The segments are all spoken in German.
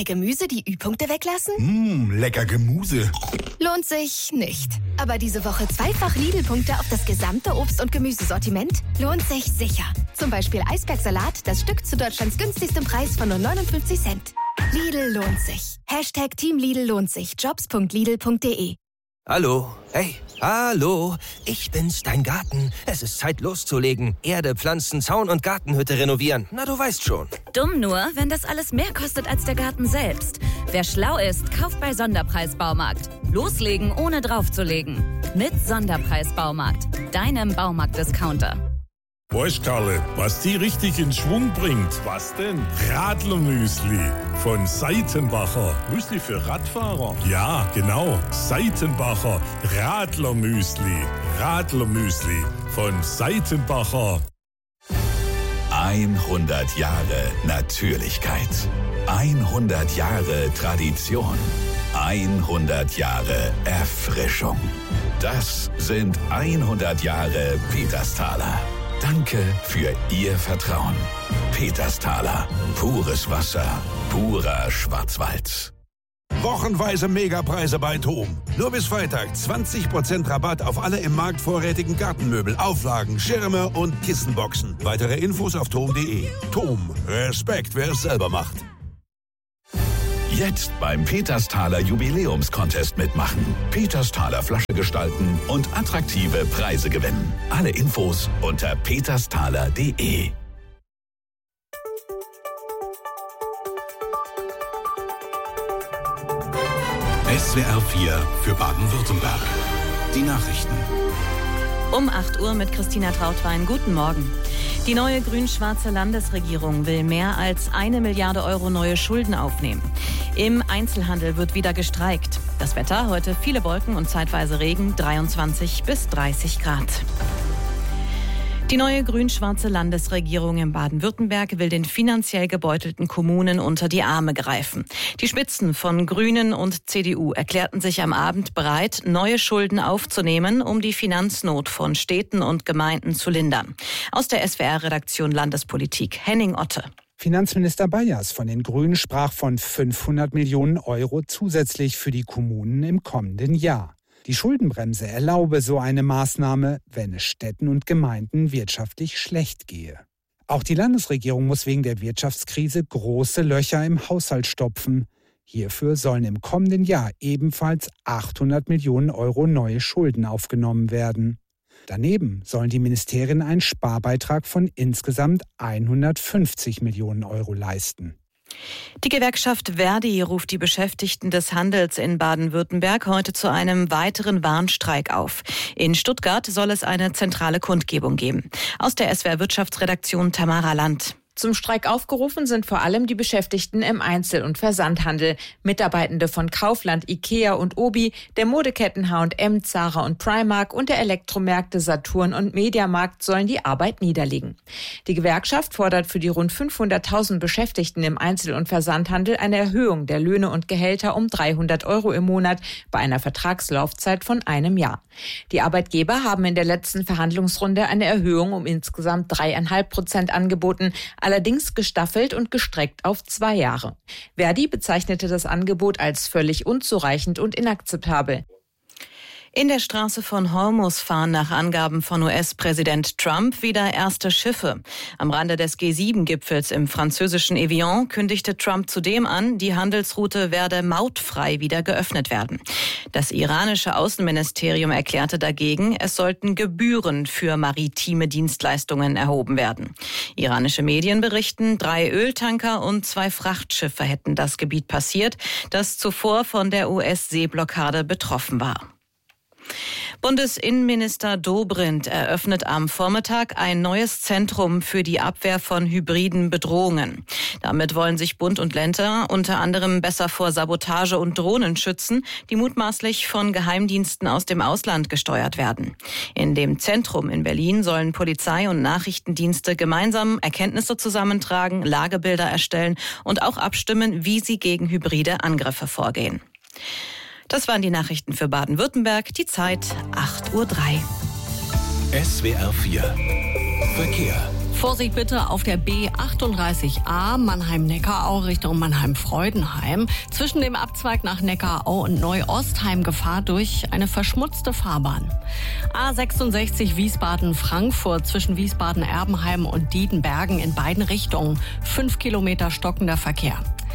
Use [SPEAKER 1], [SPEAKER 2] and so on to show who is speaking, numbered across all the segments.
[SPEAKER 1] Bei Gemüse die Ü-Punkte weglassen?
[SPEAKER 2] Lecker Gemüse.
[SPEAKER 1] Lohnt sich nicht. Aber diese Woche zweifach Lidl-Punkte auf das gesamte Obst- und Gemüsesortiment lohnt sich sicher. Zum Beispiel Eisbergsalat, das Stück zu Deutschlands günstigstem Preis von nur 59 Cent. Lidl lohnt sich. Team Lidl lohnt sich. Jobs.lidl.de.
[SPEAKER 3] Hallo, hey, hallo, ich bin's, dein Garten. Es ist Zeit loszulegen. Erde, Pflanzen, Zaun und Gartenhütte renovieren. Na, du weißt schon.
[SPEAKER 4] Dumm nur, wenn das alles mehr kostet als der Garten selbst. Wer schlau ist, kauft bei Sonderpreis Baumarkt. Loslegen, ohne draufzulegen. Mit Sonderpreis Baumarkt, deinem Baumarkt-Discounter.
[SPEAKER 5] Weißt, Karle, was die richtig in Schwung bringt? Was denn? Radlermüsli von Seitenbacher. Müsli für Radfahrer? Ja, genau. Seitenbacher Radlermüsli. Radlermüsli von Seitenbacher.
[SPEAKER 6] 100 Jahre Natürlichkeit. 100 Jahre Tradition. 100 Jahre Erfrischung. Das sind 100 Jahre Petersthaler. Danke für Ihr Vertrauen. Petersthaler. Pures Wasser. Purer Schwarzwald.
[SPEAKER 7] Wochenweise Megapreise bei TOM. Nur bis Freitag 20% Rabatt auf alle im Markt vorrätigen Gartenmöbel, Auflagen, Schirme und Kissenboxen. Weitere Infos auf tom.de. TOM. Respekt, wer es selber macht.
[SPEAKER 6] Jetzt beim Petersthaler Jubiläumscontest mitmachen. Petersthaler Flasche gestalten und attraktive Preise gewinnen. Alle Infos unter petersthaler.de.
[SPEAKER 8] SWR 4 für Baden-Württemberg. Die Nachrichten.
[SPEAKER 9] Um 8 Uhr mit Christina Trautwein. Guten Morgen. Die neue grün-schwarze Landesregierung will mehr als 1 Milliarde Euro neue Schulden aufnehmen. Im Einzelhandel wird wieder gestreikt. Das Wetter, heute viele Wolken und zeitweise Regen, 23 bis 30 Grad. Die neue grün-schwarze Landesregierung in Baden-Württemberg will den finanziell gebeutelten Kommunen unter die Arme greifen. Die Spitzen von Grünen und CDU erklärten sich am Abend bereit, neue Schulden aufzunehmen, um die Finanznot von Städten und Gemeinden zu lindern. Aus der SWR-Redaktion Landespolitik, Henning Otte.
[SPEAKER 10] Finanzminister Bayers von den Grünen sprach von 500 Millionen Euro zusätzlich für die Kommunen im kommenden Jahr. Die Schuldenbremse erlaube so eine Maßnahme, wenn es Städten und Gemeinden wirtschaftlich schlecht gehe. Auch die Landesregierung muss wegen der Wirtschaftskrise große Löcher im Haushalt stopfen. Hierfür sollen im kommenden Jahr ebenfalls 800 Millionen Euro neue Schulden aufgenommen werden. Daneben sollen die Ministerien einen Sparbeitrag von insgesamt 150 Millionen Euro leisten.
[SPEAKER 9] Die Gewerkschaft Verdi ruft die Beschäftigten des Handels in Baden-Württemberg heute zu einem weiteren Warnstreik auf. In Stuttgart soll es eine zentrale Kundgebung geben. Aus der SWR-Wirtschaftsredaktion Tamara Land.
[SPEAKER 11] Zum Streik aufgerufen sind vor allem die Beschäftigten im Einzel- und Versandhandel. Mitarbeitende von Kaufland, Ikea und Obi, der Modeketten H&M, Zara und Primark und der Elektromärkte Saturn und Mediamarkt sollen die Arbeit niederlegen. Die Gewerkschaft fordert für die rund 500.000 Beschäftigten im Einzel- und Versandhandel eine Erhöhung der Löhne und Gehälter um 300 Euro im Monat bei einer Vertragslaufzeit von einem Jahr. Die Arbeitgeber haben in der letzten Verhandlungsrunde eine Erhöhung um insgesamt 3,5% angeboten, allerdings gestaffelt und gestreckt auf 2 Jahre. Verdi bezeichnete das Angebot als völlig unzureichend und inakzeptabel.
[SPEAKER 9] In der Straße von Hormuz fahren nach Angaben von US-Präsident Trump wieder erste Schiffe. Am Rande des G7-Gipfels im französischen Evian kündigte Trump zudem an, die Handelsroute werde mautfrei wieder geöffnet werden. Das iranische Außenministerium erklärte dagegen, es sollten Gebühren für maritime Dienstleistungen erhoben werden. Iranische Medien berichten, 3 Öltanker und 2 Frachtschiffe hätten das Gebiet passiert, das zuvor von der US-Seeblockade betroffen war. Bundesinnenminister Dobrindt eröffnet am Vormittag ein neues Zentrum für die Abwehr von hybriden Bedrohungen. Damit wollen sich Bund und Länder unter anderem besser vor Sabotage und Drohnen schützen, die mutmaßlich von Geheimdiensten aus dem Ausland gesteuert werden. In dem Zentrum in Berlin sollen Polizei und Nachrichtendienste gemeinsam Erkenntnisse zusammentragen, Lagebilder erstellen und auch abstimmen, wie sie gegen hybride Angriffe vorgehen. Das waren die Nachrichten für Baden-Württemberg. Die Zeit 8:03 Uhr.
[SPEAKER 8] SWR 4 Verkehr.
[SPEAKER 2] Vorsicht bitte auf der B38a Mannheim-Neckarau Richtung Mannheim-Freudenheim. Zwischen dem Abzweig nach Neckarau und Neu-Ostheim Gefahr durch eine verschmutzte Fahrbahn. A66 Wiesbaden-Frankfurt zwischen Wiesbaden-Erbenheim und Diedenbergen in beiden Richtungen. 5 Kilometer stockender Verkehr.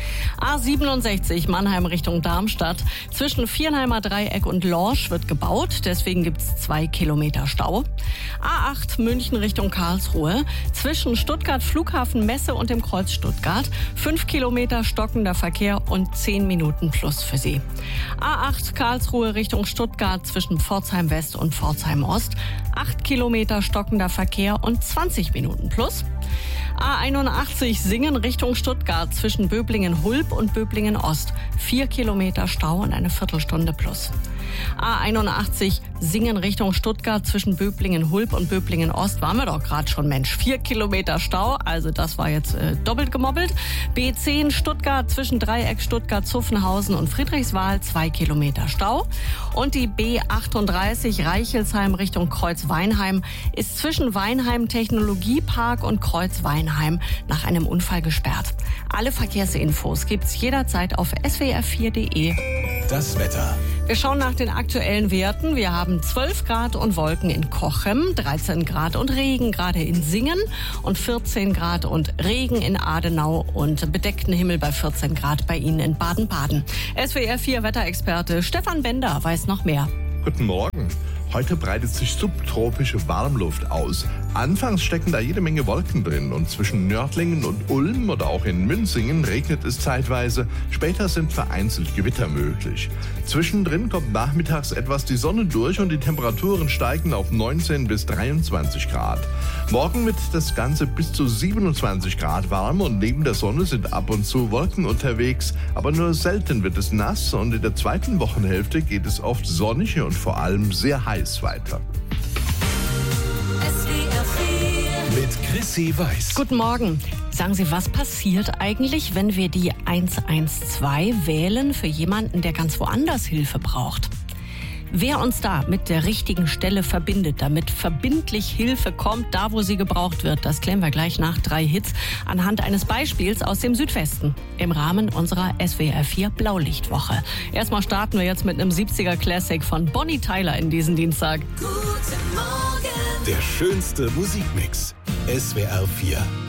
[SPEAKER 2] A67 Mannheim Richtung Darmstadt. Zwischen Viernheimer Dreieck und Lorsch wird gebaut, deswegen gibt's 2 Kilometer Stau. A8 München Richtung Karlsruhe. Zwischen Stuttgart Flughafen Messe und dem Kreuz Stuttgart. 5 Kilometer stockender Verkehr und 10 Minuten plus für Sie. A8 Karlsruhe Richtung Stuttgart zwischen Pforzheim West und Pforzheim Ost. 8 Kilometer stockender Verkehr und 20 Minuten plus. A81 Singen Richtung Stuttgart zwischen Böblingen-Hulb und Böblingen-Ost. 4 Kilometer Stau und eine Viertelstunde plus. A81 Singen Richtung Stuttgart zwischen Böblingen-Hulb und Böblingen-Ost. Waren wir doch gerade schon, Mensch. 4 Kilometer Stau, also das war jetzt doppelt gemobbelt. B10 Stuttgart zwischen Dreieck Stuttgart-Zuffenhausen und Friedrichswald. 2 Kilometer Stau. Und die B38 Reichelsheim Richtung Kreuz-Weinheim ist zwischen Weinheim Technologiepark und Kreuz-Weinheim nach einem Unfall gesperrt. Alle Verkehrsinfos gibt's jederzeit auf swr4.de.
[SPEAKER 8] Das Wetter.
[SPEAKER 2] Wir schauen nach den aktuellen Werten. Wir haben 12 Grad und Wolken in Cochem, 13 Grad und Regen gerade in Singen und 14 Grad und Regen in Adenau und bedeckten Himmel bei 14 Grad bei Ihnen in Baden-Baden. SWR4 Wetterexperte Stefan Bender weiß noch mehr.
[SPEAKER 12] Guten Morgen. Heute breitet sich subtropische Warmluft aus. Anfangs stecken da jede Menge Wolken drin und zwischen Nördlingen und Ulm oder auch in Münzingen regnet es zeitweise. Später sind vereinzelt Gewitter möglich. Zwischendrin kommt nachmittags etwas die Sonne durch und die Temperaturen steigen auf 19 bis 23 Grad. Morgen wird das Ganze bis zu 27 Grad warm und neben der Sonne sind ab und zu Wolken unterwegs. Aber nur selten wird es nass und in der zweiten Wochenhälfte geht es oft sonnig und vor allem sehr heiß weiter.
[SPEAKER 8] Mit Chrissy Weiß.
[SPEAKER 2] Guten Morgen. Sagen Sie, was passiert eigentlich, wenn wir die 112 wählen für jemanden, der ganz woanders Hilfe braucht? Wer uns da mit der richtigen Stelle verbindet, damit verbindlich Hilfe kommt, da wo sie gebraucht wird, das klären wir gleich nach 3 Hits anhand eines Beispiels aus dem Südwesten im Rahmen unserer SWR4 Blaulichtwoche. Erstmal starten wir jetzt mit einem 70er Classic von Bonnie Tyler in diesen Dienstag.
[SPEAKER 8] Der schönste Musikmix. SWR4.